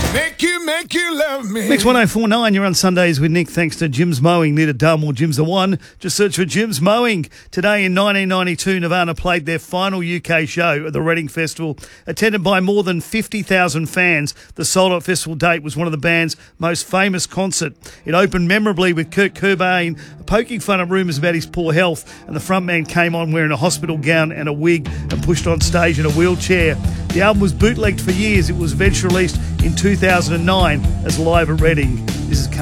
Make you love me. Mix 1049, you're on Sundays with Nick, thanks to Jim's Mowing near to Dartmoor. Jim's the one. Just search for Jim's Mowing. Today in 1992, Nirvana played their final UK show at the Reading Festival. Attended by more than 50,000 fans, the sold-out festival date was one of the band's most famous concert. It opened memorably with Kurt Cobain poking fun at rumours about his poor health, and the frontman came on wearing a hospital gown and a wig and pushed on stage in a wheelchair. The album was bootlegged for years. It was eventually released in 2009 as Live at Reading. This is